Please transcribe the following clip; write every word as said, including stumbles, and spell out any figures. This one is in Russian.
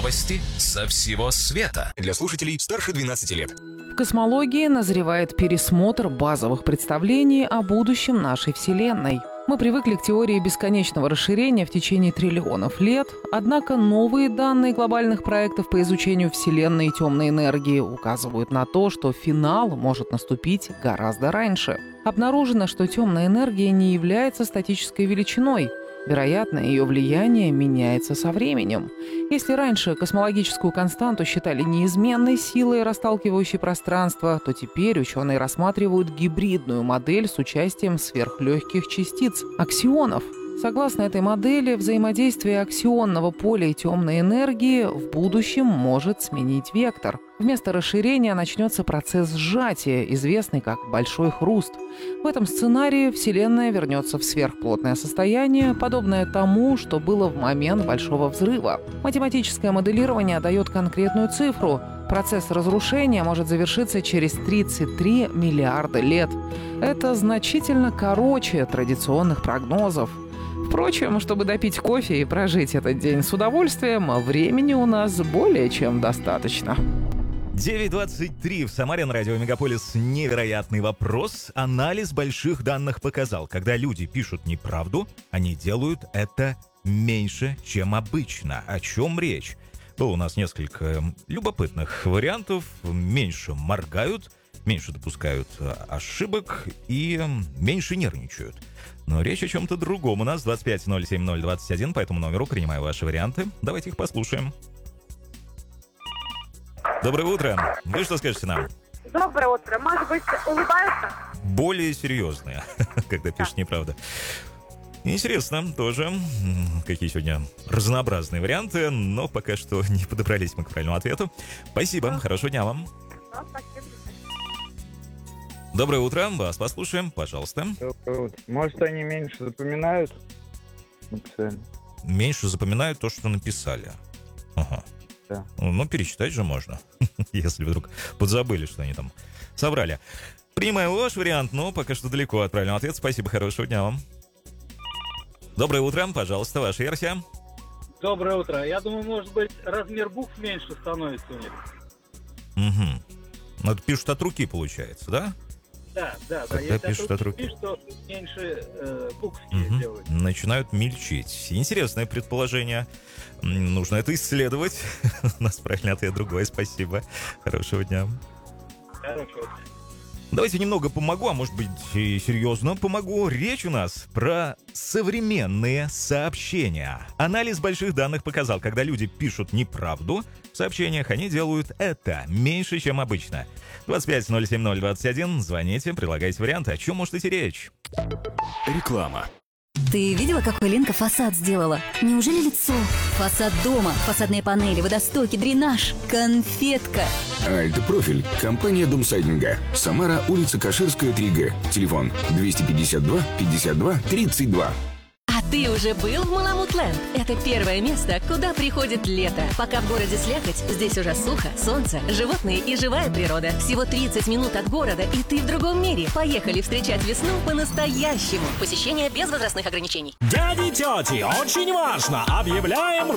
Новости со всего света. Для слушателей старше двенадцати лет. В космологии назревает пересмотр базовых представлений о будущем нашей Вселенной. Мы привыкли к теории бесконечного расширения в течение триллионов лет, однако новые данные глобальных проектов по изучению Вселенной и темной энергии указывают на то, что финал может наступить гораздо раньше. Обнаружено, что темная энергия не является статической величиной. Вероятно, ее влияние меняется со временем. Если раньше космологическую константу считали неизменной силой, расталкивающей пространство, то теперь ученые рассматривают гибридную модель с участием сверхлегких частиц – аксионов. Согласно этой модели, взаимодействие аксионного поля и темной энергии в будущем может сменить вектор. Вместо расширения начнется процесс сжатия, известный как большой хруст. В этом сценарии Вселенная вернется в сверхплотное состояние, подобное тому, что было в момент Большого взрыва. Математическое моделирование дает конкретную цифру. Процесс разрушения может завершиться через тридцать три миллиарда лет. Это значительно короче традиционных прогнозов. Впрочем, чтобы допить кофе и прожить этот день с удовольствием, времени у нас более чем достаточно. девять двадцать три в Самаре на радио Мегаполис. Невероятный вопрос. Анализ больших данных показал, когда люди пишут неправду, они делают это меньше, чем обычно. О чем речь? Было у нас несколько любопытных вариантов. Меньше моргают, меньше допускают ошибок и меньше нервничают. Но речь о чем-то другом. У нас двадцать пять ноль семь ноль двадцать один, по этому номеру принимаю ваши варианты. Давайте их послушаем. Доброе утро. Вы что скажете нам? Доброе утро. Может быть, улыбаются? Более серьезные, когда пишут неправда. Интересно тоже, какие сегодня разнообразные варианты, но пока что не подобрались мы к правильному ответу. Спасибо, хорошего дня вам. Да, спасибо. Доброе утро, вас послушаем, пожалуйста. Доброе утро. Может, они меньше запоминают? Написали. Меньше запоминают то, что написали. Ага. Да. Ну, перечитать же можно, если вдруг подзабыли, что они там соврали. Принимаю ваш вариант, но пока что далеко от правильного ответа. Спасибо, хорошего дня вам. Доброе утро, пожалуйста, ваша версия. Доброе утро. Я думаю, может быть, размер букв меньше становится у них. Угу. Ну, это пишут от руки, получается, да? Да, да, да. Когда Если пишут от руки, пишут, то меньше э, букв угу. делают. Начинают мельчить. Интересное предположение. Нужно это исследовать. У нас правильный ответ другой. Спасибо. Хорошего дня. Хорошо. Давайте немного помогу, а может быть и серьезно помогу. Речь у нас про современные сообщения. Анализ больших данных показал, когда люди пишут неправду в сообщениях, они делают это меньше, чем обычно. двадцать пять ноль семь ноль двадцать один. Звоните, предлагайте варианты. О чем может идти речь? Реклама. Ты видела, какой Ленка фасад сделала? Неужели лицо? Фасад дома, фасадные панели, водостоки, дренаж, конфетка. Альтопрофиль. Компания Домсайдинга. Самара, улица Каширская, три Г. Телефон двести пятьдесят два пятьдесят два тридцать два. А ты уже был в Маламут-ленд? Это первое место, куда приходит лето. Пока в городе слякоть, здесь уже сухо, солнце, животные и живая природа. Всего тридцать минут от города, и ты в другом мире. Поехали встречать весну по-настоящему. Посещение без возрастных ограничений. Дяди и тети, очень важно! Объявляем